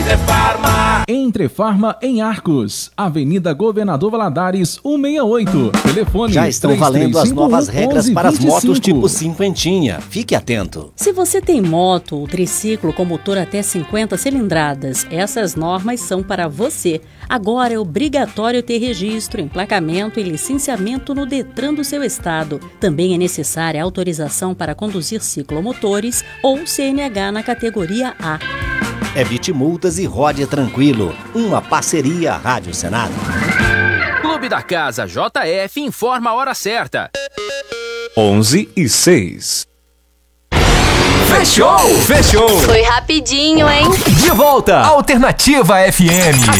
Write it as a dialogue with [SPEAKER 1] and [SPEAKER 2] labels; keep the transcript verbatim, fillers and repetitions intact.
[SPEAKER 1] Entrefarma.
[SPEAKER 2] Entrefarma em Arcos, Avenida Governador Valadares, cento e sessenta e oito. Telefone
[SPEAKER 3] Já estão
[SPEAKER 2] três três
[SPEAKER 3] valendo as
[SPEAKER 2] cinco um,
[SPEAKER 3] novas regras para as motos
[SPEAKER 2] onze vinte e cinco.
[SPEAKER 3] tipo cinquentinha. Fique atento.
[SPEAKER 4] Se você tem moto ou triciclo com motor até cinquenta cilindradas, essas normas são para você. Agora é obrigatório ter registro, emplacamento e licenciamento no Detran do seu estado. Também é necessária autorização para conduzir ciclomotores ou C N H na categoria A.
[SPEAKER 3] Evite multas e rode tranquilo. Uma parceria Rádio Senado.
[SPEAKER 5] Clube da Casa J F informa a hora certa.
[SPEAKER 6] onze e seis.
[SPEAKER 5] Fechou! Fechou!
[SPEAKER 7] Foi rapidinho, hein?
[SPEAKER 5] De volta! Alternativa F M.